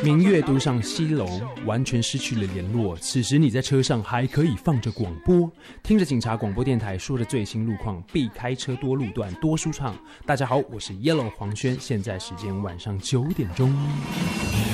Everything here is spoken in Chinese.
明月独上西楼，完全失去了联络。此时你在车上还可以放着广播，听着警察广播电台说的最新路况，避开车多路段多舒畅。大家好，我是 Yellow 黄轩，现在时间晚上9点钟。